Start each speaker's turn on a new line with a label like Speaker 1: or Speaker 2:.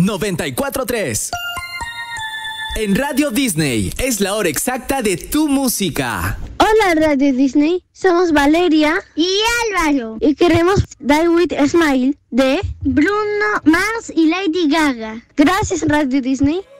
Speaker 1: 94.3. En Radio Disney es la hora exacta de tu música.
Speaker 2: Hola Radio Disney, somos Valeria
Speaker 3: y Álvaro
Speaker 2: y queremos Die With a Smile de
Speaker 3: Bruno Mars y Lady Gaga.
Speaker 2: Gracias Radio Disney.